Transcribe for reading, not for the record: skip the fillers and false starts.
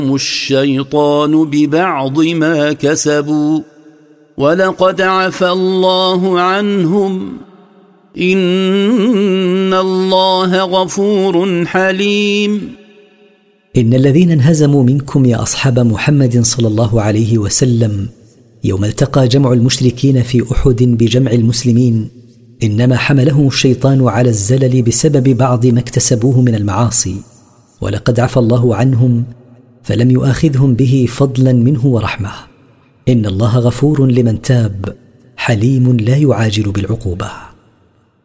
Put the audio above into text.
الشيطان ببعض ما كسبوا ولقد عفى الله عنهم إن الله غفور حليم. إن الذين انهزموا منكم يا أصحاب محمد صلى الله عليه وسلم يوم التقى جمع المشركين في أحد بجمع المسلمين إنما حملهم الشيطان على الزلل بسبب بعض ما اكتسبوه من المعاصي، ولقد عفى الله عنهم فلم يؤاخذهم به فضلا منه ورحمة. إن الله غفور لمن تاب حليم لا يعاجل بالعقوبة.